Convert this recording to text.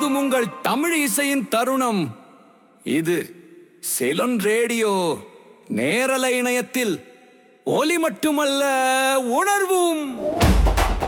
எப்போதும் உங்கள் தமிழ் இசையின் தருணம். இது சிலோன் ரேடியோ நேரலை இணையத்தில் ஒலி மட்டுமல்ல, உணர்வும்.